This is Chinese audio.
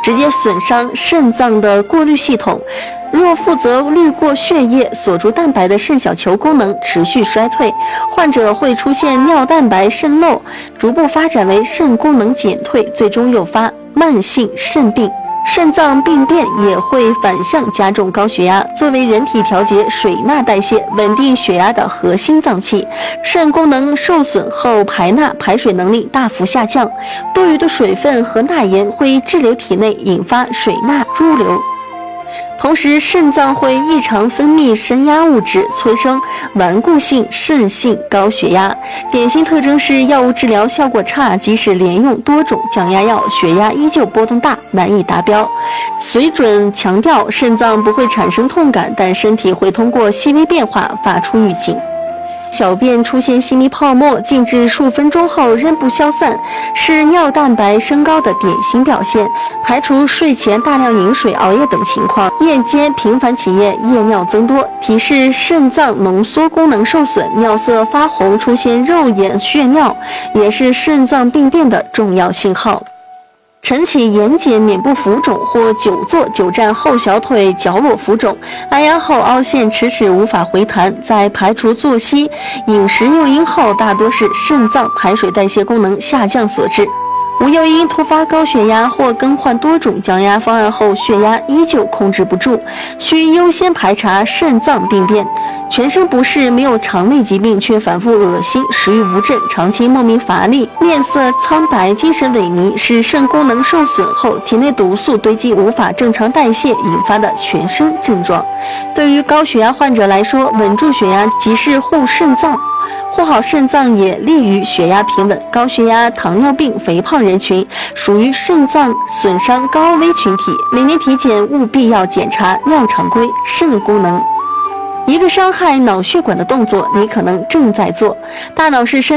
直接损伤肾脏的过滤系统。若负责滤过血液锁住蛋白的肾小球功能持续衰退，患者会出现尿蛋白渗漏，逐步发展为肾功能减退，最终诱发慢性肾病。肾脏病变也会反向加重高血压。作为人体调节水钠代谢、稳定血压的核心脏器，肾功能受损后排钠排水能力大幅下降，多余的水分和钠盐会滞留体内，引发水钠潴留。同时，肾脏会异常分泌升压物质，催生顽固性肾性高血压。典型特征是药物治疗效果差，即使连用多种降压药，血压依旧波动大，难以达标。随准强调，肾脏不会产生痛感，但身体会通过细微变化发出预警。小便出现稀密泡沫，静置数分钟后仍不消散，是尿蛋白升高的典型表现。排除睡前大量饮水、熬夜等情况，夜间频繁起夜，夜尿增多，提示肾脏浓缩功能受损，尿色发红，出现肉眼血尿，也是肾脏病变的重要信号。晨起眼睑面部浮肿或久坐久站后小腿角裸浮肿，按压后凹陷迟迟无法回弹，在排除作息、饮食诱因后，大多是肾脏排水代谢功能下降所致。无诱因突发高血压或更换多种降压方案后，血压依旧控制不住，需优先排查肾脏病变。全身不适，没有肠胃疾病却反复恶心、食欲无振、长期莫名乏力、面色苍白、精神萎靡，是肾功能受损后体内毒素堆积无法正常代谢引发的全身症状。对于高血压患者来说，稳住血压即是护肾脏。护好肾脏也利于血压平稳。高血压、糖尿病、肥胖人群属于肾脏损伤高危群体，每年体检务必要检查尿常规、肾功能。一个伤害脑血管的动作，你可能正在做。大脑是